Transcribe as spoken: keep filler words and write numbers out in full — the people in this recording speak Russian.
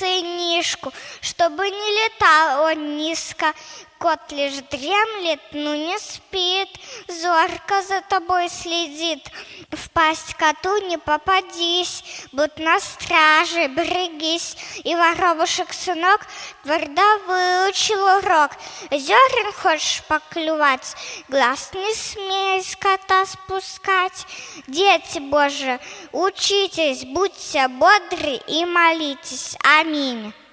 сынишку, чтобы не летал он низко. Кот лишь дремлет, но не спит, зорко за тобой следит. В пасть коту не попадись, будь на страже, берегись. И воробушек сынок твердо выучил урок. Зерен хочешь поклевать, глаз не смей с кота спускать. Дети Божии, учитесь, будьте бодры и молитесь. Аминь.